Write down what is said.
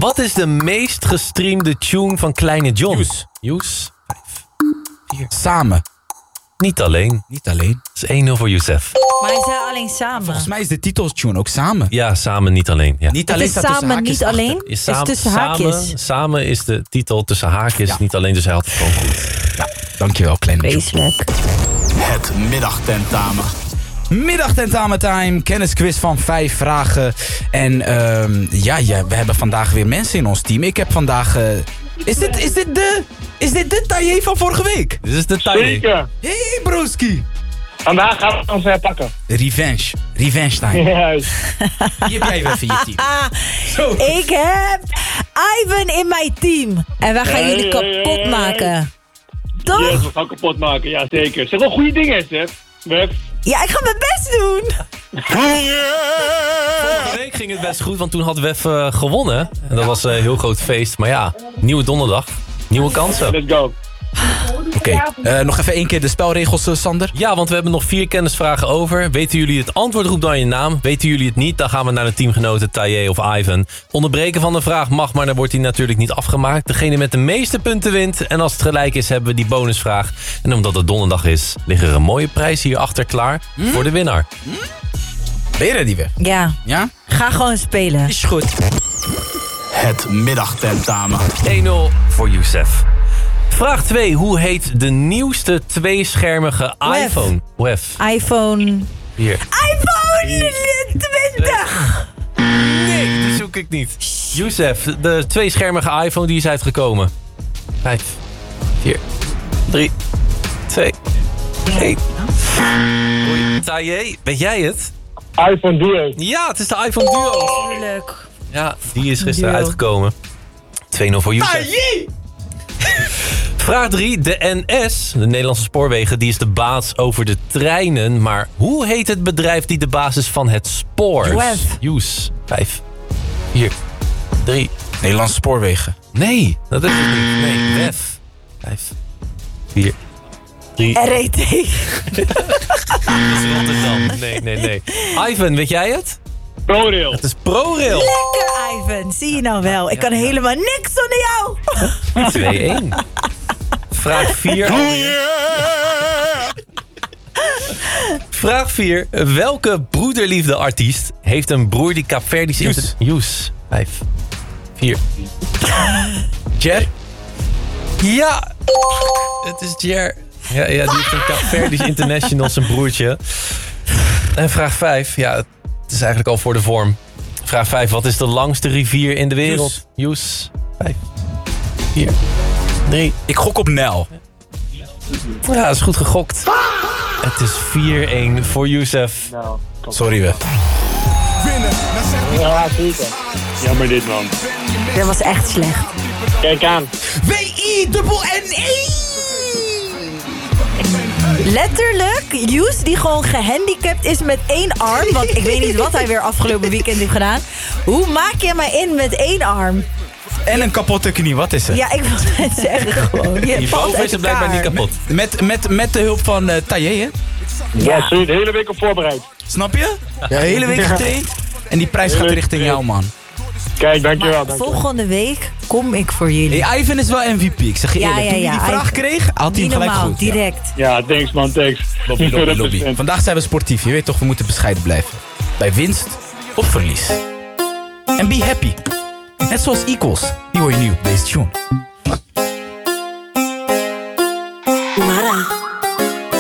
Wat is de meest gestreamde tune van Kleine John? Joes. 5, 4. Samen. Niet alleen. Niet alleen. Dat is 1-0 voor Youssef. Maar hij zei alleen samen. Volgens mij is de titeltune ook samen. Ja, samen, niet alleen. Ja. Niet Het alleen is staat tussen samen, haakjes niet achter. alleen. Is Is tussen haakjes. Samen is de titel tussen haakjes, niet alleen, dus hij had het gewoon goed. Ja, dankjewel, Kleine John. Vreselijk. Het middagtentamen. Middagtentamentime, kennisquiz van 5 vragen. En we hebben vandaag weer mensen in ons team. Ik heb vandaag... Is dit de taillé van vorige week? Dit is de timing. Zeker. Hey broski. Vandaag gaan we ons herpakken. Revenge time. Juist. Hier heb jij weer van je team. Zo. Ik heb Ivan in mijn team. En wij gaan jullie kapot maken. Toch? Yes, we gaan kapot maken, ja zeker. Zeg wel goede dingen, Stef. Wef. Ja, ik ga mijn best doen. Vorige week ging het best goed, want toen had Wef gewonnen. En dat was een heel groot feest. Maar ja, nieuwe donderdag, nieuwe kansen. Let's go. Oké, nog even 1 keer de spelregels, Sander. Ja, want we hebben nog 4 kennisvragen over. Weten jullie het antwoord, roep dan je naam. Weten jullie het niet, dan gaan we naar de teamgenoten Taillé of Ivan. Onderbreken van de vraag mag, maar dan wordt die natuurlijk niet afgemaakt. Degene met de meeste punten wint. En als het gelijk is, hebben we die bonusvraag. En omdat het donderdag is, liggen er een mooie prijs hierachter klaar voor de winnaar. Ben je ready weer? Ja, Ja? ga gewoon spelen. Is goed. Het middagtentamen. 1-0 voor Youssef. Vraag 2. Hoe heet de nieuwste tweeschermige iPhone? Wef. iPhone Hier. iPhone 20. Nee, die zoek ik niet. Youssef, de tweeschermige iPhone die is uitgekomen. 5, 4, 3, 2, 1. Oei, Taillé, weet jij het? iPhone Duo. Ja, het is de iPhone Duo. Tuurlijk. Ja, die is gisteren Duo. uitgekomen. 2-0 voor Youssef. Vraag 3. De NS, de Nederlandse Spoorwegen, die is de baas over de treinen. Maar hoe heet het bedrijf die de basis van het spoor? WEF. Joes. 5, 4, 3. Nederlandse spoorwegen. Nee, dat is het niet. Nee, WEF. 5, 4, 3. RET. Dat is Rotterdam. Nee. Ivan, weet jij het? ProRail. Het is ProRail. Lekker, Ivan. Zie je nou wel? Ik kan helemaal niks zonder jou. 2-1. Vraag 4. Vraag 4. Welke broederliefde-artiest heeft een broer die Kaapverdisch is? Joes. 5, 4. Jer? Ja, het is Jer. Ja, die heeft een Kaapverdisch International, zijn broertje. En vraag 5. Ja, het is eigenlijk al voor de vorm. Vraag 5. Wat is de langste rivier in de wereld? Joes. 5, 4, 3. Ik gok op Nel. Ja, dat is goed gegokt. Het is 4-1 voor Youssef. Nou, Sorry, we. ja, zeker. Jammer dit, man. Dat was echt slecht. Kijk aan. W-I-N-N-E! Letterlijk, Joes die gewoon gehandicapt is met 1 arm. Want ik weet niet wat hij weer afgelopen weekend heeft gedaan. Hoe maak je mij in met 1 arm? En een kapotte knie, wat is het? Ja, ik wil het zeggen gewoon. Je Die valt boven uit is er blijkbaar niet elkaar. kapot. Met de hulp van Taillé, hè? Ja, sorry, de hele week op voorbereid. Snap je? Ja, de hele week getraind. En die prijs gaat richting jou, man. Kijk, dankjewel. Maar volgende week kom ik voor jullie. Hey, Ivan is wel MVP, ik zeg je Ja, eerlijk. ja, Toen hij ja, die vraag Ivan. kreeg, had hij Niet hem gelijk normaal, goed. direct. Ja, thanks man, thanks. Lobby. Vandaag zijn we sportief, je weet toch, we moeten bescheiden blijven. Bij winst of verlies. En be happy. Net zoals Equals, die hoor je nu op deze tune. Mara.